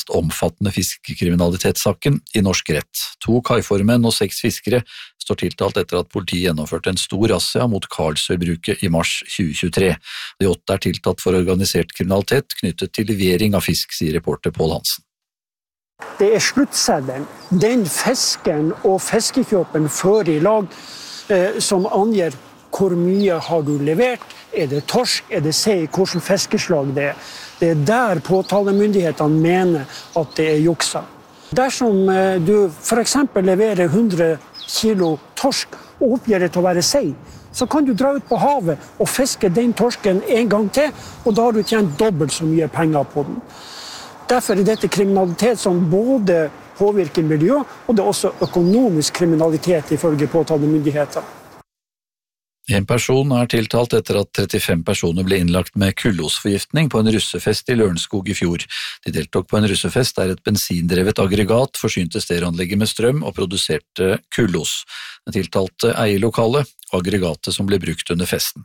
omfattende fiskekriminalitetssaken i norsk rett. 2 kaiformenn og 6 fiskere står tiltalt etter at politiet gjennomførte en stor razzia mot Karlsøybruket i mars 2023. De 8 er tiltalt for organisert kriminalitet knyttet til levering av fisk, sier reporter Pål Hansen. Det er sluttseddelen, den fisken og fiskekjøpen fører i lag som angir hvor mye har du levert, er det torsk, er det sei, hvordan fiskeslag det er. Det er der påtalemyndighetene mener at det er juksa. Dersom du for eksempel leverer 100 kilo torsk og oppgir det til å være sei, så kan du dra ut på havet og fiske den torsken en gang til, og da har du tjent dobbelt så mye penger på den. Derfor er dette kriminalitet som både påvirker miljø, og det er også økonomisk kriminalitet ifølge påtalemyndighetene. En person er tiltalt etter at 35 personer ble innlagt med kullosforgiftning på en russefest i Lørenskog i fjor. De deltok på en russefest der et bensindrevet aggregat forsynte stereoanlegget med strøm og produserte kullos. Den tiltalte eier lokalet og aggregatet som ble brukt under festen.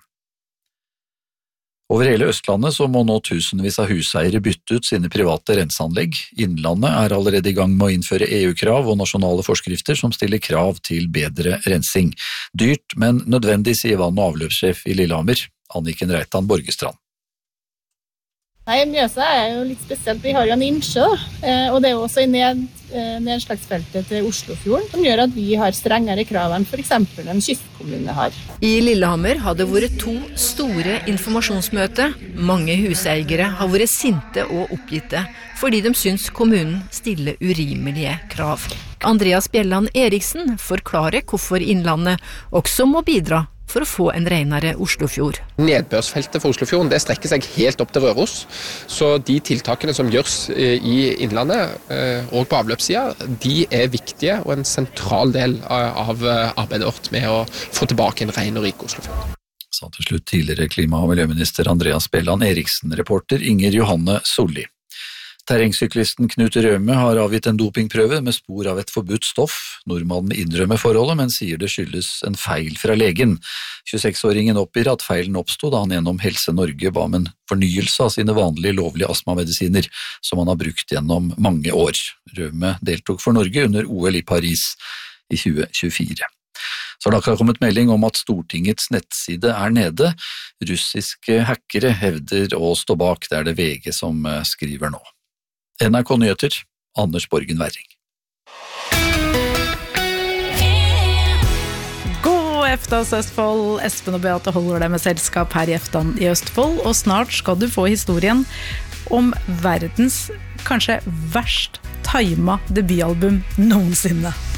Over hele Østlandet så må nå tusenvis av huseiere bytte ut sine private renseanlegg. Innlandet er allerede i gang med å innføre EU-krav og nasjonale forskrifter som stiller krav til bedre rensing. Dyrt, men nødvendig, sier vann- og avløpssjef i Lillehammer, Anniken Reitan Borgestrand. Nei, Mjøsa er jo litt spesielt. Vi har jo en innsjø, og det er jo også i nedslagsfeltet til Oslofjorden, som gjør at vi har strengere krav enn for eksempel en kystkommune har. I Lillehammer har det vært 2 store informasjonsmøter. Mange huseiere har vært sinte og oppgitte, fordi de syns kommunen stiller urimelige krav. Andreas Bjelland Eriksen forklarer hvorfor Innlandet også må bidra for å få en renere Oslofjord. Nedbørsfeltet for Oslofjorden det strekker seg helt opp til Røros, så de tiltakene som gjørs i Innlandet og på avløpssiden, de er viktige og en sentral del av arbeidet vårt med å få tilbake en ren og rik Oslofjord. Sa til slutt tidligere klima- og miljøminister Andreas Bjelland Eriksen, reporter Inger Johanne Solli. Terrengsyklisten Knut Røme har avgitt en dopingprøve med spor av et forbudt stoff. Nordmannen innrømmer forholdet, men sier det skyldes en feil fra legen. 26-åringen oppgir at feilen oppstod da han gjennom Helse Norge ba om en fornyelse av sine vanlige lovlige astmamedisiner, som han har brukt gjennom mange år. Røme deltok for Norge under OL i Paris i 2024. Så har det akkurat kommet melding om at Stortingets nettside er nede. Russiske hackere hevder å stå bak, det er det VG som skriver nå. NRK Nyheter, Anders Borgen Werring. God eftas Østfold, Espen og Beate holder deg med selskap her i Eftan i Østfold, og snart skal du få historien om verdens kanskje verst timet debutalbum noensinne.